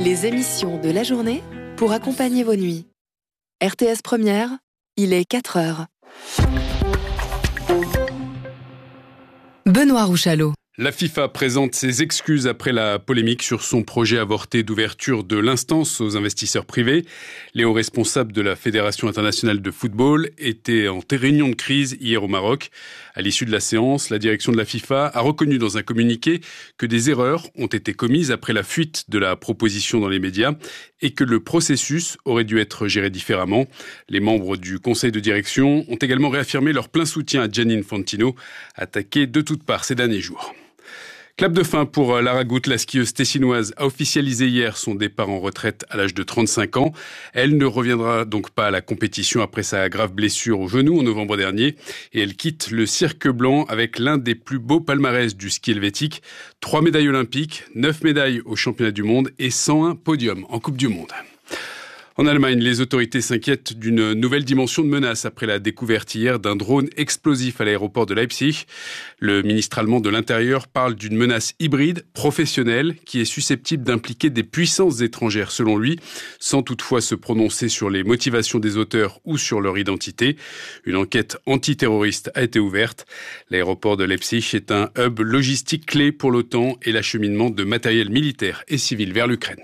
Les émissions de la journée pour accompagner vos nuits. RTS Première, il est 4h. Benoît Rouchalot. La FIFA présente ses excuses après la polémique sur son projet avorté d'ouverture de l'instance aux investisseurs privés. Les hauts responsables de la Fédération internationale de football étaient en réunion de crise hier au Maroc. À l'issue de la séance, la direction de la FIFA a reconnu dans un communiqué que des erreurs ont été commises après la fuite de la proposition dans les médias et que le processus aurait dû être géré différemment. Les membres du conseil de direction ont également réaffirmé leur plein soutien à Gianni Infantino, attaqué de toutes parts ces derniers jours. Clap de fin pour Lara Gut, la skieuse tessinoise a officialisé hier son départ en retraite à l'âge de 35 ans. Elle ne reviendra donc pas à la compétition après sa grave blessure au genou en novembre dernier. Et elle quitte le cirque blanc avec l'un des plus beaux palmarès du ski helvétique. 3 médailles olympiques, 9 médailles aux championnats du monde et 101 podiums en Coupe du Monde. En Allemagne, les autorités s'inquiètent d'une nouvelle dimension de menace après la découverte hier d'un drone explosif à l'aéroport de Leipzig. Le ministre allemand de l'Intérieur parle d'une menace hybride professionnelle qui est susceptible d'impliquer des puissances étrangères selon lui, sans toutefois se prononcer sur les motivations des auteurs ou sur leur identité. Une enquête antiterroriste a été ouverte. L'aéroport de Leipzig est un hub logistique clé pour l'OTAN et l'acheminement de matériel militaire et civil vers l'Ukraine.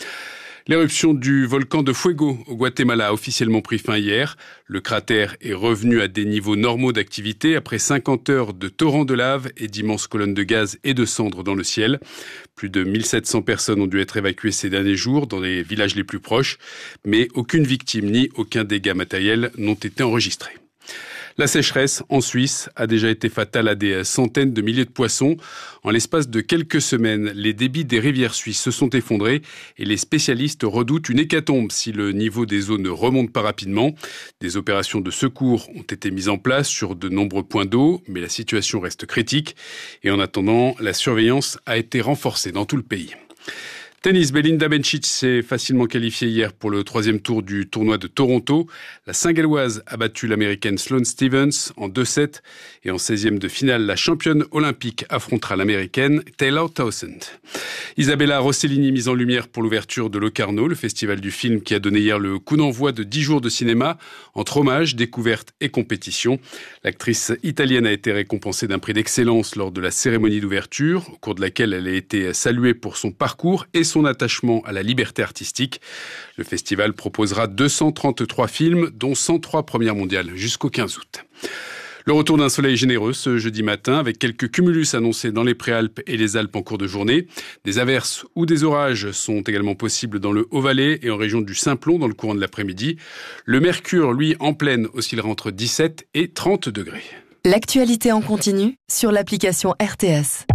L'éruption du volcan de Fuego au Guatemala a officiellement pris fin hier. Le cratère est revenu à des niveaux normaux d'activité après 50 heures de torrents de lave et d'immenses colonnes de gaz et de cendres dans le ciel. Plus de 1700 personnes ont dû être évacuées ces derniers jours dans les villages les plus proches, mais aucune victime ni aucun dégât matériel n'ont été enregistrés. La sécheresse en Suisse a déjà été fatale à des centaines de milliers de poissons. En l'espace de quelques semaines, les débits des rivières suisses se sont effondrés et les spécialistes redoutent une hécatombe si le niveau des eaux ne remonte pas rapidement. Des opérations de secours ont été mises en place sur de nombreux points d'eau, mais la situation reste critique. Et en attendant, la surveillance a été renforcée dans tout le pays. Tennis, Belinda Bencic s'est facilement qualifiée hier pour le 3e tour du tournoi de Toronto. La Saint-Galloise a battu l'Américaine Sloane Stephens en 2-7 et en 16e de finale, la championne olympique affrontera l'Américaine Taylor Townsend. Isabella Rossellini mise en lumière pour l'ouverture de Locarno, le festival du film qui a donné hier le coup d'envoi de 10 jours de cinéma entre hommage, découverte et compétition. L'actrice italienne a été récompensée d'un prix d'excellence lors de la cérémonie d'ouverture, au cours de laquelle elle a été saluée pour son parcours et son attachement à la liberté artistique. Le festival proposera 233 films, dont 103 premières mondiales, jusqu'au 15 août. Le retour d'un soleil généreux ce jeudi matin, avec quelques cumulus annoncés dans les Préalpes et les Alpes en cours de journée. Des averses ou des orages sont également possibles dans le Haut-Valais et en région du Simplon dans le courant de l'après-midi. Le mercure, lui, en pleine, oscillera entre 17 et 30 degrés. L'actualité en continu sur l'application RTS.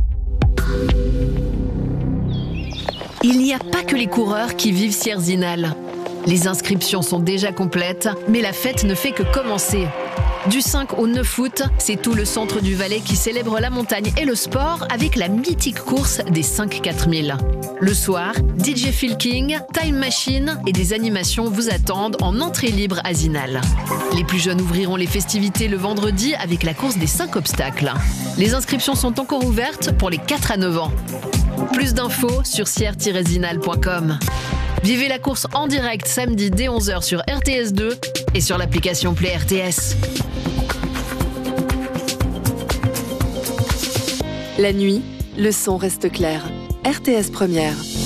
Il n'y a pas que les coureurs qui vivent Sierzinal. Les inscriptions sont déjà complètes, mais la fête ne fait que commencer. Du 5 au 9 août, c'est tout le centre du Valais qui célèbre la montagne et le sport avec la mythique course des 5 4000. Le soir, DJ Phil King, Time Machine et des animations vous attendent en entrée libre à Zinal. Les plus jeunes ouvriront les festivités le vendredi avec la course des 5 obstacles. Les inscriptions sont encore ouvertes pour les 4 à 9 ans. Plus d'infos sur sier-zinal.com. Vivez la course en direct samedi dès 11h sur RTS2 et sur l'application Play RTS. La nuit, le son reste clair. RTS Première.